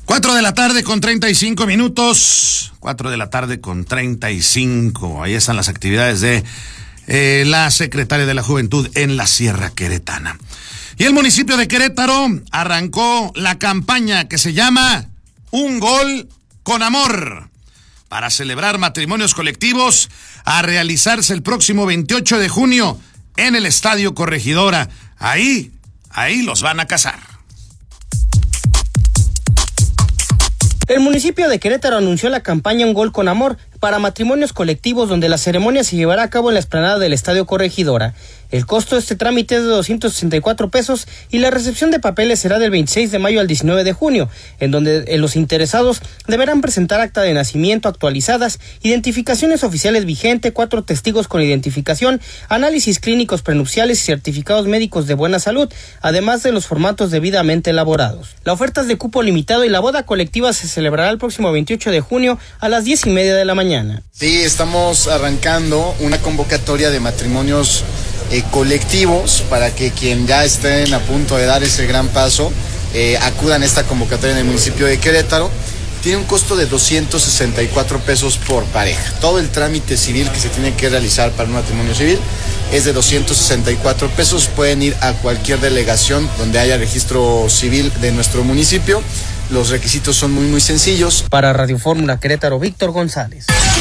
4 de la tarde con 35 minutos. 4 de la tarde con 35. Ahí están las actividades de la Secretaria de la Juventud en la Sierra Queretana. Y el municipio de Querétaro arrancó la campaña que se llama Un Gol con Amor, para celebrar matrimonios colectivos a realizarse el próximo 28 de junio en el Estadio Corregidora. Ahí los van a casar. El municipio de Querétaro anunció la campaña Un Gol con Amor para matrimonios colectivos, donde la ceremonia se llevará a cabo en la explanada del Estadio Corregidora. El costo de este trámite es de 264 pesos y la recepción de papeles será del 26 de mayo al 19 de junio, en donde los interesados deberán presentar acta de nacimiento actualizadas, identificaciones oficiales vigente, 4 testigos con identificación, análisis clínicos prenupciales y certificados médicos de buena salud, además de los formatos debidamente elaborados. La oferta es de cupo limitado y la boda colectiva se celebrará el próximo 28 de junio a las 10:30 de la mañana. Sí, estamos arrancando una convocatoria de matrimonios colectivos para que quien ya estén a punto de dar ese gran paso acudan a esta convocatoria en el municipio de Querétaro. Tiene un costo de 264 pesos por pareja. Todo el trámite civil que se tiene que realizar para un matrimonio civil es de 264 pesos. Pueden ir a cualquier delegación donde haya registro civil de nuestro municipio. Los requisitos son muy sencillos. Para Radio Fórmula Querétaro, Víctor González.